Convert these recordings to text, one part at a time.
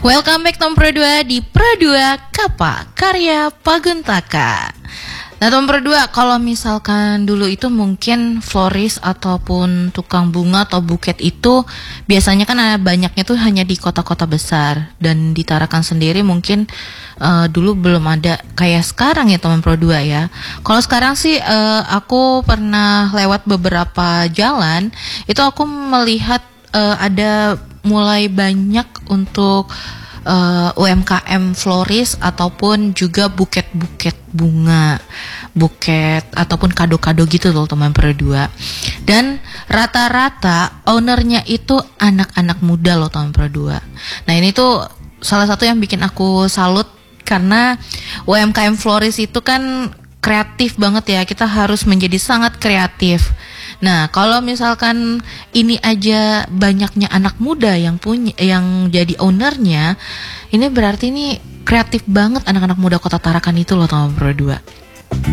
Welcome back Tom Pro 2 di Pro 2 Kapa karya Paguntaka. Nah Tom Pro 2, kalau misalkan dulu itu mungkin florist ataupun tukang bunga atau buket itu biasanya kan banyaknya tuh hanya di kota-kota besar. Dan di Tarakan sendiri mungkin dulu belum ada kayak sekarang ya Tom Pro 2 ya. Kalau sekarang sih aku pernah lewat beberapa jalan, itu aku melihat ada mulai banyak untuk UMKM florist ataupun juga buket-buket bunga, buket ataupun kado-kado gitu loh teman Pro 2. Dan rata-rata ownernya itu anak-anak muda loh teman Pro 2. Nah ini tuh salah satu yang bikin aku salut, karena UMKM florist itu kan kreatif banget ya, kita harus menjadi sangat kreatif. Nah, kalau misalkan ini aja banyaknya anak muda yang punya, yang jadi ownernya, ini berarti ini kreatif banget anak-anak muda Kota Tarakan itu loh teman Pro 2.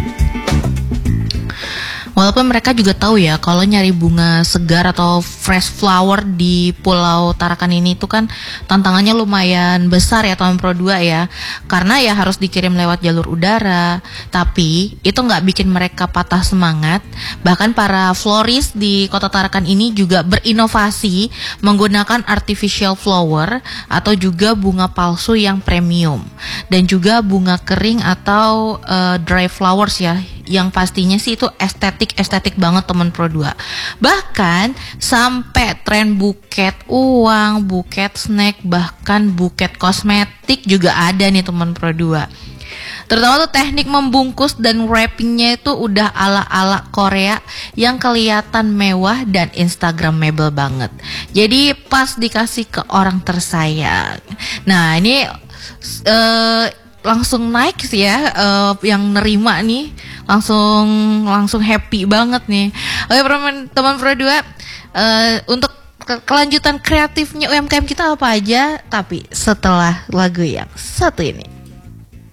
Walaupun mereka juga tahu ya kalau nyari bunga segar atau fresh flower di Pulau Tarakan ini itu kan tantangannya lumayan besar ya teman Pro 2 ya. Karena ya harus dikirim lewat jalur udara. Tapi itu nggak bikin mereka patah semangat. Bahkan para florist di Kota Tarakan ini juga berinovasi menggunakan artificial flower atau juga bunga palsu yang premium. Dan juga bunga kering atau dry flowers ya, yang pastinya sih itu estetik banget teman Pro 2. Bahkan sampai tren buket uang, buket snack, bahkan buket kosmetik juga ada nih teman Pro 2. Terutama tuh teknik membungkus dan wrappingnya itu udah ala-ala Korea yang kelihatan mewah dan instagramable banget. Jadi pas dikasih ke orang tersayang. Nah ini langsung naik sih ya, yang nerima nih langsung happy banget nih. Oke teman Pro 2, untuk kelanjutan kreatifnya UMKM kita apa aja, tapi setelah lagu yang satu ini.